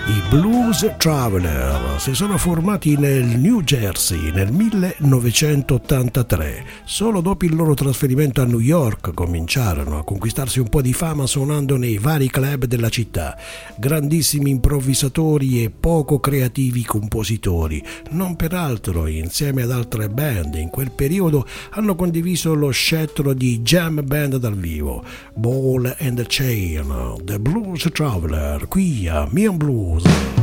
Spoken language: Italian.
I Blues Traveler si sono formati nel New Jersey nel 1983. Solo dopo il loro trasferimento a New York cominciarono a conquistarsi un po' di fama suonando nei vari club della città. Grandissimi improvvisatori e poco creativi compositori. Non peraltro, insieme ad altre band in quel periodo hanno condiviso lo scettro di jam band dal vivo. Ball and Chain, The Blues Traveler, qui a Mian Blues.